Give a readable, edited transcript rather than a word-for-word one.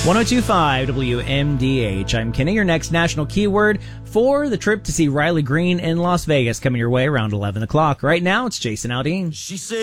1025 WMDH. I'm Kenny. Your next national keyword for the trip to see Riley Green in Las Vegas coming your way around 11 o'clock. Right now, it's Jason Aldean. She said